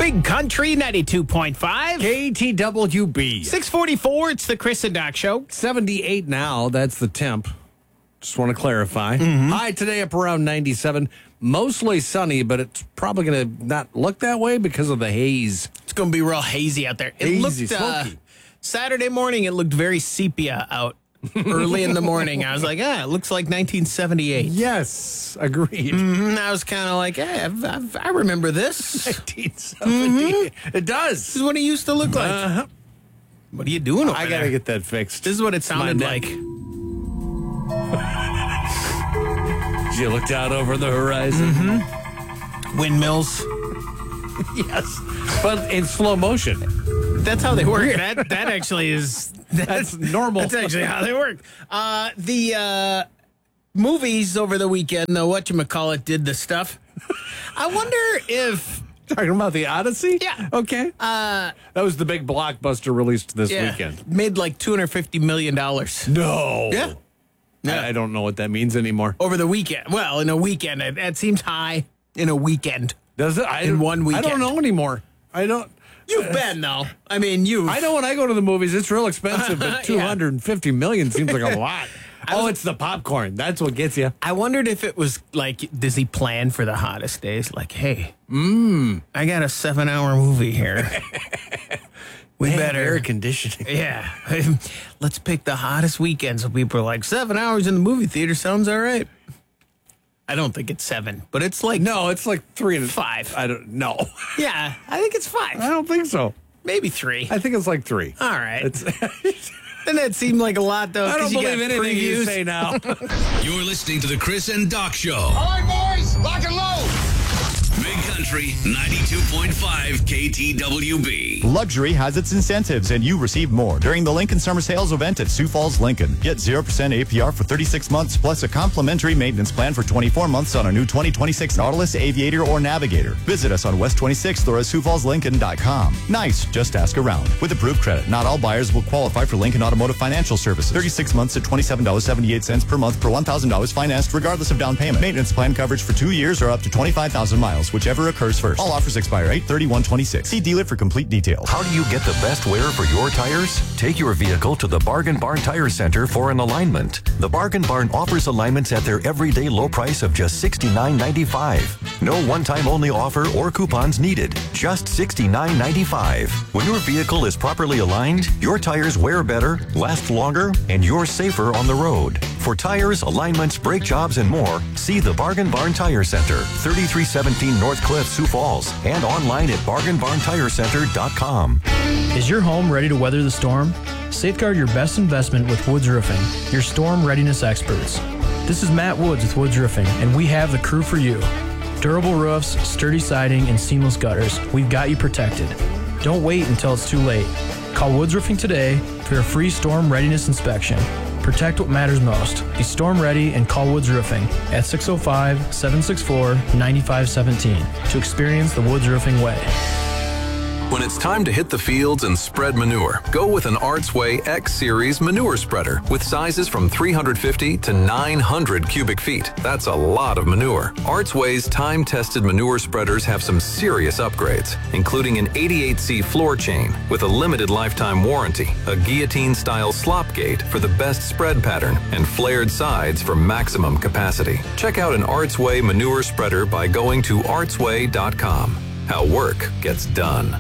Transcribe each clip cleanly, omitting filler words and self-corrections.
Big Country 92.5. KTWB. 644, it's the Chris and Doc Show. 78 now, that's the temp. Just want to clarify. High today up around 97. Mostly sunny, but it's probably going to not look that way because of the haze. It's going to be real hazy out there. Hazy, smoky. Saturday morning, it looked very sepia out. Early in the morning, I was like, it looks like 1978. Yes, agreed. I was kind of like, I remember this. 1970. It does. This is what it used to look like. What are you doing over I got to there? get that fixed. This is what it sounded like. You looked out over the horizon. Windmills. Yes, but in slow motion. That's how they work. That actually is... That's normal. That's actually how they work. The movies over the weekend, the whatchamacallit did the stuff. I wonder if... Talking about the Odyssey? Yeah. Okay. That was the big blockbuster released this weekend. Made like $250 million. No. Yeah. I don't know what that means anymore. Over the weekend. Well, in a weekend. That seems high in a weekend. Does it? In one weekend. I don't know anymore. I don't... You've been, though. I mean, I know when I go to the movies, it's real expensive, but $250 million seems like a lot. It's the popcorn. That's what gets you. I wondered if it was like, does he plan for the hottest days? Like, hey, I got a 7-hour movie here. We better air conditioning. Yeah. Let's pick the hottest weekend. So people are like, 7 hours in the movie theater sounds all right. I don't think it's 7, but it's like... No, it's like 3 and 5. I don't know. Yeah, I think it's 5. I don't think so. Maybe 3. I think it's like 3. All right. And that seemed like a lot, though. I don't believe anything you say now. You're listening to the Chris and Doc Show. All right, boys, lock and load. Big Country 92.5 KTWB. Luxury has its incentives, and you receive more during the Lincoln Summer Sales event at Sioux Falls, Lincoln. Get 0% APR for 36 months, plus a complimentary maintenance plan for 24 months on a new 2026 Nautilus, Aviator, or Navigator. Visit us on West 26th or at SiouxFallsLincoln.com. Nice, just ask around. With approved credit, not all buyers will qualify for Lincoln Automotive Financial Services. 36 months at $27.78 per month per $1,000 financed, regardless of down payment. Maintenance plan coverage for 2 years or up to 25,000 miles, whichever occurs first. All offers expire 8/31/26. See dealer for complete details. How do you get the best wear for your tires? Take your vehicle to the Bargain Barn Tire Center for an alignment. The Bargain Barn offers alignments at their everyday low price of just $69.95. No one-time only offer or coupons needed. Just $69.95. When your vehicle is properly aligned, your tires wear better, last longer, and you're safer on the road. For tires, alignments, brake jobs, and more, see the Bargain Barn Tire Center, 3317 North Cliff, Sioux Falls, and online at bargainbarntirecenter.com. Is your home ready to weather the storm? Safeguard your best investment with Woods Roofing, your storm readiness experts. This is Matt Woods with Woods Roofing, and we have the crew for you. Durable roofs, sturdy siding, and seamless gutters. We've got you protected. Don't wait until it's too late. Call Woods Roofing today for a free storm readiness inspection. Protect what matters most. Be storm ready and call Woods Roofing at 605-764-9517 to experience the Woods Roofing way. When it's time to hit the fields and spread manure, go with an Artsway X Series manure spreader with sizes from 350 to 900 cubic feet. That's a lot of manure. Artsway's time-tested manure spreaders have some serious upgrades, including an 88C floor chain with a limited lifetime warranty, a guillotine-style slop gate for the best spread pattern, and flared sides for maximum capacity. Check out an Artsway manure spreader by going to artsway.com. How work gets done.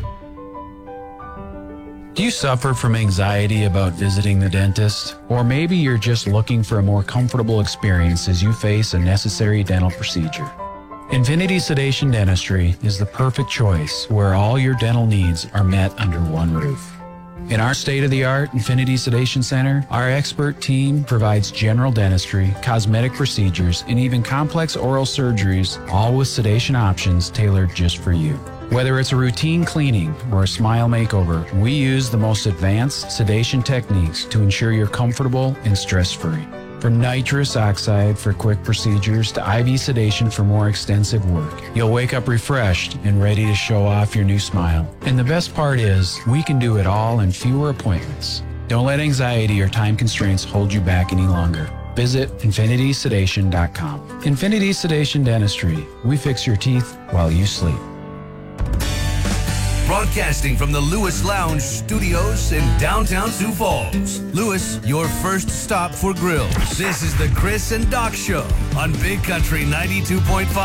Do you suffer from anxiety about visiting the dentist? Or maybe you're just looking for a more comfortable experience as you face a necessary dental procedure? Infinity Sedation Dentistry is the perfect choice where all your dental needs are met under one roof. In our state-of-the-art Infinity Sedation Center, our expert team provides general dentistry, cosmetic procedures, and even complex oral surgeries, all with sedation options tailored just for you. Whether it's a routine cleaning or a smile makeover, we use the most advanced sedation techniques to ensure you're comfortable and stress-free. From nitrous oxide for quick procedures to IV sedation for more extensive work, you'll wake up refreshed and ready to show off your new smile. And the best part is, we can do it all in fewer appointments. Don't let anxiety or time constraints hold you back any longer. Visit infinitysedation.com. Infinity Sedation Dentistry. We fix your teeth while you sleep. broadcasting from the Lewis Lounge Studios in downtown Sioux Falls. Lewis, your first stop for grills. This is the Chris and Doc Show on Big Country 92.5.